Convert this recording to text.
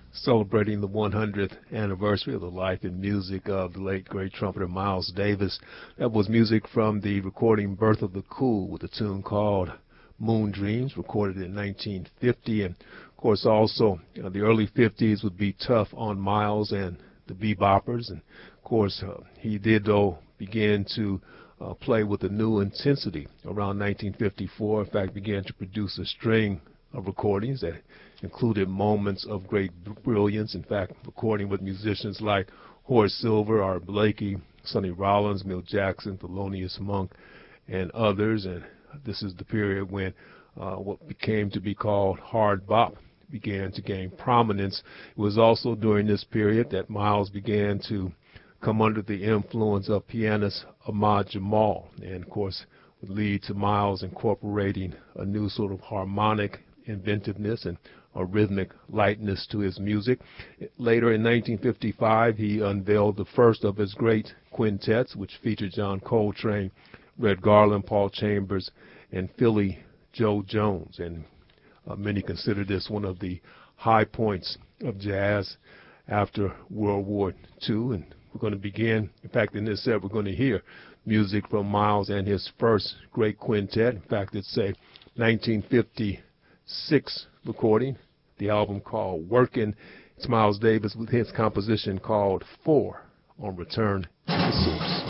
celebrating the 100th anniversary of the life and music of the late great trumpeter Miles Davis. That was music from the recording Birth of the Cool with a tune called Moon Dreams, recorded in 1950. And of course also the early 50s would be tough on Miles and the beboppers. And of course he did though begin to play with a new intensity around 1954. In fact, began to produce a string of recordings that included moments of great brilliance. In fact, recording with musicians like Horace Silver, Art Blakey, Sonny Rollins, Milt Jackson, Thelonious Monk, and others. And this is the period when what became to be called hard bop began to gain prominence. It was also during this period that Miles began to come under the influence of pianist Ahmad Jamal, and of course would lead to Miles incorporating a new sort of harmonic inventiveness and a rhythmic lightness to his music. Later in 1955, he unveiled the first of his great quintets, which featured John Coltrane, Red Garland, Paul Chambers, and Philly Joe Jones. And many consider this one of the high points of jazz after World War II. And we're going to begin, in fact, in this set, we're going to hear music from Miles and his first great quintet. In fact, it's a 1956 recording, the album called Workin'. It's Miles Davis with his composition called Four on Return to the Source.